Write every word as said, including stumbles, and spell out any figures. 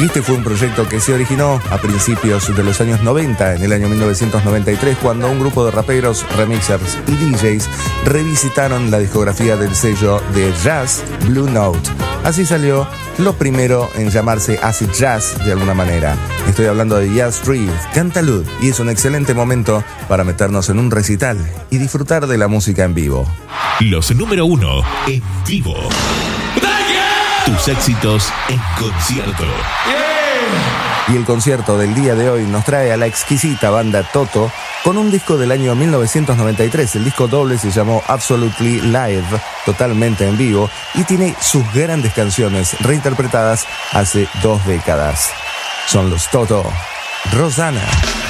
Y este fue un proyecto que se originó a principios de los años noventa, en el año mil novecientos noventa y tres, cuando un grupo de raperos, remixers y D Js revisitaron la discografía del sello de jazz Blue Note. Así salió lo primero en llamarse acid jazz de alguna manera. Estoy hablando de Jazz Street, Cantalud, y es un excelente momento para meternos en un recital y disfrutar de la música en vivo. Los número uno en vivo. Tus éxitos en concierto. Y el concierto del día de hoy nos trae a la exquisita banda Toto con un disco del año mil novecientos noventa y tres. El disco doble se llamó Absolutely Live, totalmente en vivo, y tiene sus grandes canciones reinterpretadas hace dos décadas. Son los Toto. Rosanna.